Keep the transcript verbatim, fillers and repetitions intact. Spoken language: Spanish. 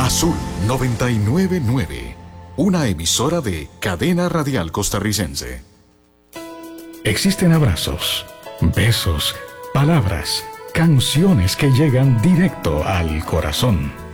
Azul noventa y nueve punto nueve, una emisora de Cadena Radial Costarricense. Existen abrazos, besos, palabras, canciones que llegan directo al corazón.